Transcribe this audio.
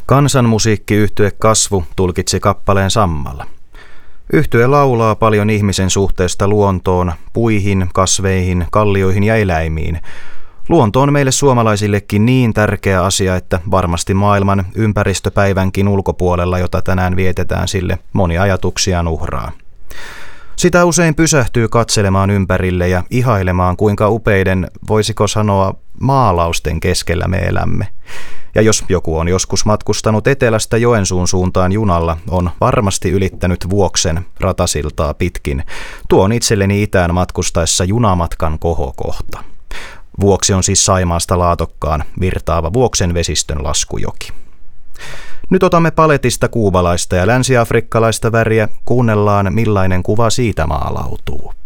Kansanmusiikkiyhtye Kasvu tulkitsi kappaleen Sammalla. Yhtye laulaa paljon ihmisen suhteesta luontoon, puihin, kasveihin, kallioihin ja eläimiin. Luonto on meille suomalaisillekin niin tärkeä asia, että varmasti maailman ympäristöpäivänkin ulkopuolella, jota tänään vietetään, sille moni ajatuksiaan uhraa. Sitä usein pysähtyy katselemaan ympärille ja ihailemaan, kuinka upeiden, voisiko sanoa, maalausten keskellä me elämme. Ja jos joku on joskus matkustanut etelästä Joensuun suuntaan junalla, on varmasti ylittänyt Vuoksen ratasiltaa pitkin. Tuo on itselleni itään matkustaessa junamatkan kohokohta. Vuoksi on siis Saimaasta Laatokkaan virtaava Vuoksen vesistön laskujoki. Nyt otamme paletista kuubalaista ja länsiafrikkalaista väriä, kuunnellaan millainen kuva siitä maalautuu.